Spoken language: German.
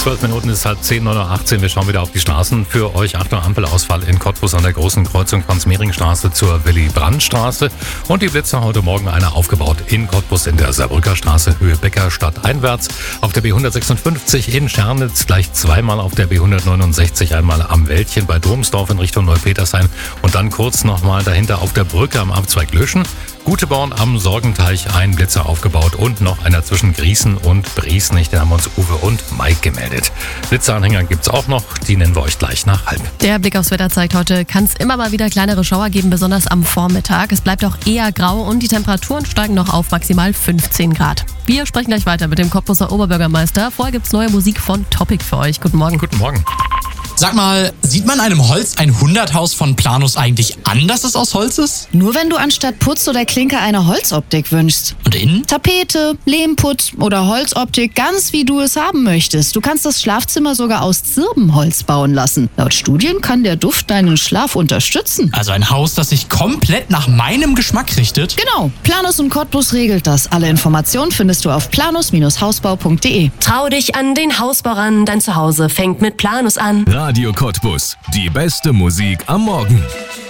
12 Minuten ist halt 10:18 Uhr. Wir schauen wieder auf die Straßen. Für euch Achtung, Ampelausfall in Cottbus an der großen Kreuzung Franz-Mehring-Straße zur Willy-Brandt-Straße. Und die Blitzer heute Morgen einer aufgebaut in Cottbus in der Saarbrücker Straße, Höhe Becker, stadteinwärts. Auf der B156 in Schernitz, gleich zweimal auf der B169, einmal am Wäldchen bei Domsdorf in Richtung Neupetershain und dann kurz nochmal dahinter auf der Brücke am Abzweig Löschen. Guteborn am Sorgenteich, ein Blitzer aufgebaut und noch einer zwischen Griesen und Briesnich. Den haben wir uns Uwe und Mike gemeldet. Blitzeranhänger gibt's auch noch, die nennen wir euch gleich nach halb. Der Blick aufs Wetter zeigt, heute kann es immer mal wieder kleinere Schauer geben, besonders am Vormittag. Es bleibt auch eher grau und die Temperaturen steigen noch auf maximal 15 Grad. Wir sprechen gleich weiter mit dem Cottbuser Oberbürgermeister. Vorher gibt's neue Musik von Topic für euch. Guten Morgen. Guten Morgen. Sag mal, sieht man einem Holz 100-Haus von Planus eigentlich an, dass es aus Holz ist? Nur wenn du anstatt Putz oder Klinker eine Holzoptik wünschst. Und innen? Tapete, Lehmputz oder Holzoptik, ganz wie du es haben möchtest. Du kannst das Schlafzimmer sogar aus Zirbenholz bauen lassen. Laut Studien kann der Duft deinen Schlaf unterstützen. Also ein Haus, das sich komplett nach meinem Geschmack richtet? Genau, Planus und Cottbus regelt das. Alle Informationen findest du auf planus-hausbau.de. Trau dich an den Hausbau ran, dein Zuhause fängt mit Planus an. Radio Cottbus, die beste Musik am Morgen.